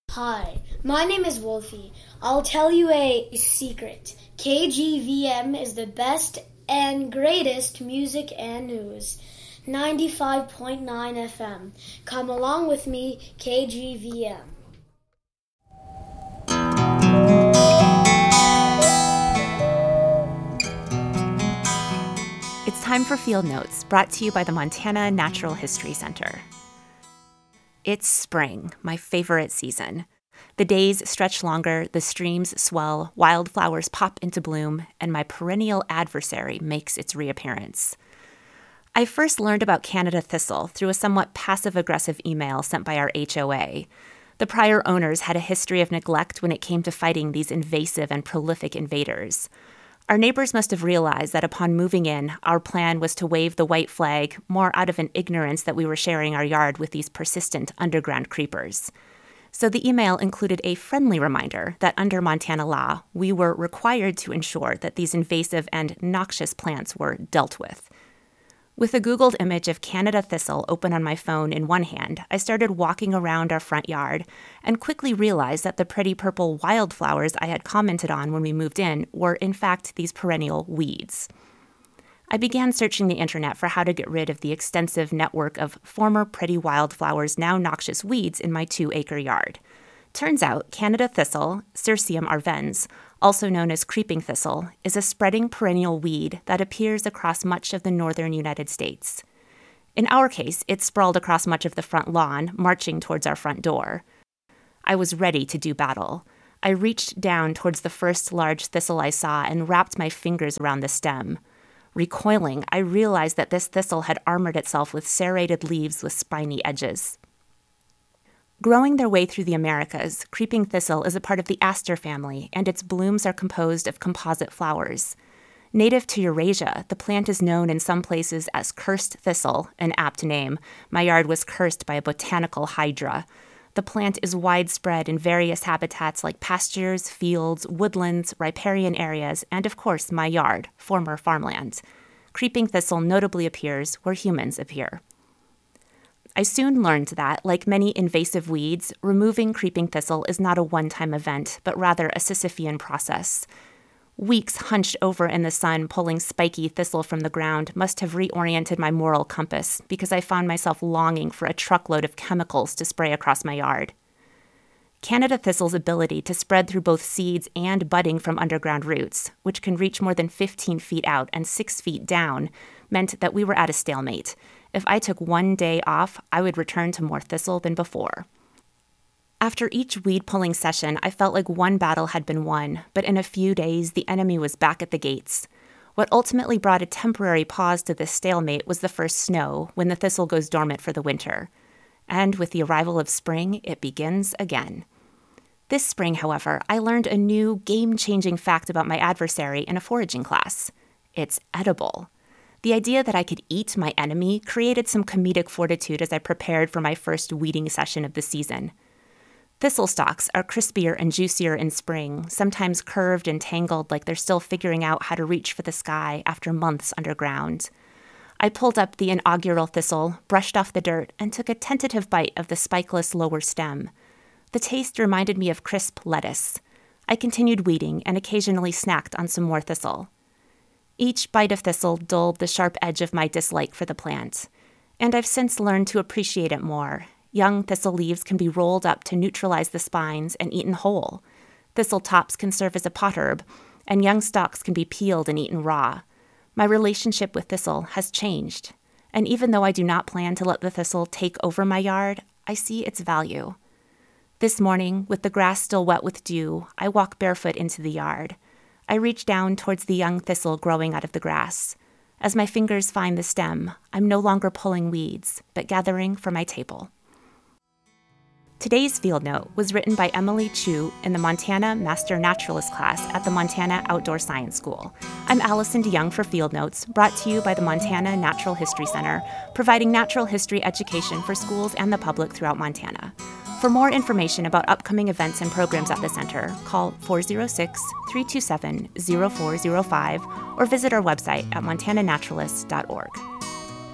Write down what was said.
Hi, my name is Wolfie. I'll tell you a secret. KGVM is the best and greatest music and news. 95.9 FM. Come along with me, KGVM. It's time for Field Notes, brought to you by the Montana Natural History Center. It's spring, my favorite season. The days stretch longer, the streams swell, wildflowers pop into bloom, and my perennial adversary makes its reappearance. I first learned about Canada thistle through a somewhat passive-aggressive email sent by our HOA. The prior owners had a history of neglect when it came to fighting these invasive and prolific invaders. Our neighbors must have realized that upon moving in, our plan was to wave the white flag more out of an ignorance that we were sharing our yard with these persistent underground creepers. So the email included a friendly reminder that under Montana law, we were required to ensure that these invasive and noxious plants were dealt with. With a Googled image of Canada thistle open on my phone in one hand, I started walking around our front yard and quickly realized that the pretty purple wildflowers I had commented on when we moved in were, in fact, these perennial weeds. I began searching the internet for how to get rid of the extensive network of former pretty wildflowers, now noxious weeds in my 2-acre yard. Turns out Canada thistle, Cirsium arvens, also known as creeping thistle, is a spreading perennial weed that appears across much of the northern United States. In our case, it sprawled across much of the front lawn, marching towards our front door. I was ready to do battle. I reached down towards the first large thistle I saw and wrapped my fingers around the stem. Recoiling, I realized that this thistle had armored itself with serrated leaves with spiny edges. Growing their way through the Americas, creeping thistle is a part of the aster family, and its blooms are composed of composite flowers. Native to Eurasia, the plant is known in some places as cursed thistle, an apt name. My yard was cursed by a botanical hydra. The plant is widespread in various habitats like pastures, fields, woodlands, riparian areas, and of course my yard, former farmland. Creeping thistle notably appears where humans appear. I soon learned that, like many invasive weeds, removing creeping thistle is not a one-time event, but rather a Sisyphean process. Weeks hunched over in the sun pulling spiky thistle from the ground must have reoriented my moral compass because I found myself longing for a truckload of chemicals to spray across my yard. Canada thistle's ability to spread through both seeds and budding from underground roots, which can reach more than 15 feet out and 6 feet down, meant that we were at a stalemate. If I took one day off, I would return to more thistle than before. After each weed-pulling session, I felt like one battle had been won, but in a few days, the enemy was back at the gates. What ultimately brought a temporary pause to this stalemate was the first snow, when the thistle goes dormant for the winter. And with the arrival of spring, it begins again. This spring, however, I learned a new, game-changing fact about my adversary in a foraging class. It's edible. The idea that I could eat my enemy created some comedic fortitude as I prepared for my first weeding session of the season. Thistle stalks are crispier and juicier in spring, sometimes curved and tangled like they're still figuring out how to reach for the sky after months underground. I pulled up the inaugural thistle, brushed off the dirt, and took a tentative bite of the spikeless lower stem. The taste reminded me of crisp lettuce. I continued weeding and occasionally snacked on some more thistle. Each bite of thistle dulled the sharp edge of my dislike for the plant, and I've since learned to appreciate it more. Young thistle leaves can be rolled up to neutralize the spines and eaten whole. Thistle tops can serve as a potherb, and young stalks can be peeled and eaten raw. My relationship with thistle has changed, and even though I do not plan to let the thistle take over my yard, I see its value. This morning, with the grass still wet with dew, I walk barefoot into the yard. I reach down towards the young thistle growing out of the grass. As my fingers find the stem, I'm no longer pulling weeds, but gathering for my table. Today's field note was written by Emily Chu in the Montana Master Naturalist class at the Montana Outdoor Science School. I'm Allison DeYoung for Field Notes, brought to you by the Montana Natural History Center, providing natural history education for schools and the public throughout Montana. For more information about upcoming events and programs at the center, call 406-327-0405 or visit our website at montananaturalist.org.